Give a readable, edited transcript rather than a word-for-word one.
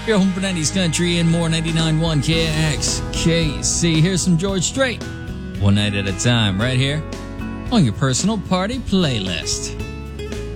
Your home for 90s country and more. 99.1 KXKC. Here's some George Strait. One night at a time, right here on your personal party playlist.